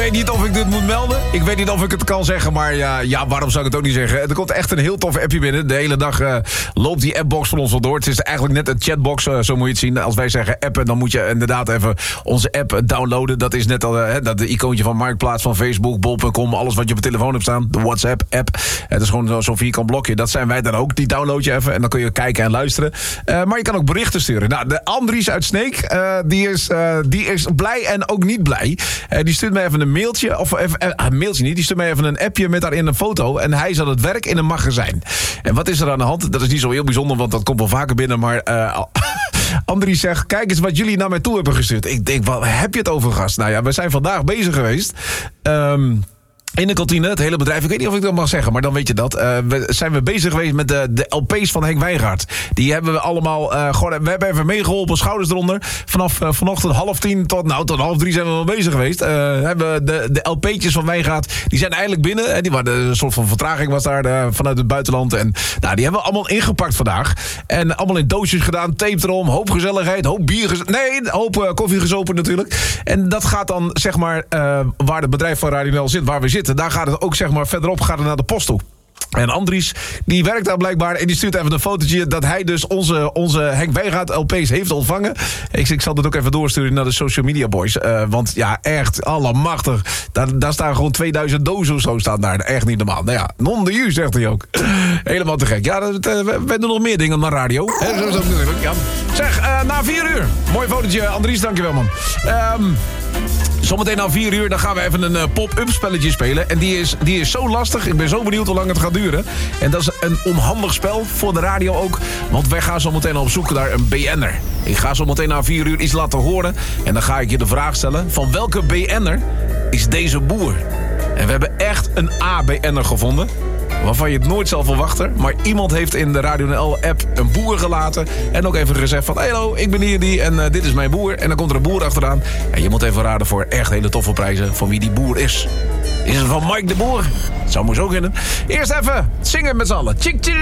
weet niet of ik dit moet melden. Ik weet niet of ik het kan zeggen, maar ja, waarom zou ik het ook niet zeggen? Er komt echt een heel tof appje binnen. De hele dag loopt die appbox van ons wel door. Het is eigenlijk net een chatbox, zo moet je het zien. Als wij zeggen appen, dan moet je inderdaad even onze app downloaden. Dat is net al dat de icoontje van Marktplaats, van Facebook, bol.com, alles wat je op je telefoon hebt staan. De WhatsApp-app. Het is gewoon zo'n vierkant blokje. Dat zijn wij dan ook. Die download je even en dan kun je kijken en luisteren. Maar je kan ook berichten sturen. Nou, de Andries uit Sneek, die is blij en ook niet blij. Die stuurt mij even een mailtje. Of even, een mailtje niet. Die stuurt mij even een appje met daarin een foto. En hij is aan het werk in een magazijn. En wat is er aan de hand? Dat is niet zo heel bijzonder, want dat komt wel vaker binnen. Maar Andries zegt, kijk eens wat jullie naar mij toe hebben gestuurd. Ik denk, wat heb je het over, gast? Nou ja, we zijn vandaag bezig geweest. In de kantine, het hele bedrijf. Ik weet niet of ik dat mag zeggen, maar dan weet je dat. Zijn we bezig geweest met de LP's van Henk Wijngaard. Die hebben we allemaal we hebben even meegeholpen, schouders eronder. Vanaf vanochtend 2:30 tot 2:30 zijn we wel bezig geweest. Hebben de LP'tjes van Wijngaard, die zijn eindelijk binnen. Die waren een soort van vertraging was daar vanuit het buitenland. En nou, die hebben we allemaal ingepakt vandaag. En allemaal in doosjes gedaan, tape erom, hoop gezelligheid, hoop bier hoop koffie gezopen natuurlijk. En dat gaat dan, zeg maar, waar het bedrijf van Radio NL zit, waar we zitten. Daar gaat het ook, zeg maar, verderop gaat het naar de post toe. En Andries, die werkt daar blijkbaar en die stuurt even een fotootje dat hij dus onze Henk Wijngaard LP's heeft ontvangen. Ik zal dit ook even doorsturen naar de social media boys. Want ja, echt, allemachtig. Daar staan gewoon 2000 dozen of zo staan daar. Echt niet normaal. Nou ja, non de u, zegt hij ook. Helemaal te gek. Ja, we doen nog meer dingen dan radio. Zo is dat natuurlijk. Ja. Zeg, na 4 uur. Mooi fotootje, Andries, dankjewel man. Zometeen na 4 uur dan gaan we even een pop-up spelletje spelen. En die is zo lastig. Ik ben zo benieuwd hoe lang het gaat duren. En dat is een onhandig spel voor de radio ook. Want wij gaan zometeen op zoek naar een BN'er. Ik ga zometeen na 4 uur iets laten horen. En dan ga ik je de vraag stellen: van welke BN'er is deze boer? En we hebben echt een A-BN'er gevonden. Waarvan je het nooit zal verwachten. Maar iemand heeft in de Radio NL-app een boer gelaten. En ook even gezegd van, hallo, ik ben hier die en dit is mijn boer. En dan komt er een boer achteraan. En je moet even raden voor echt hele toffe prijzen van wie die boer is. Is het van Mike de Boer? Dat zou moest ook kunnen. Eerst even zingen met z'n allen. Tjik, tjik.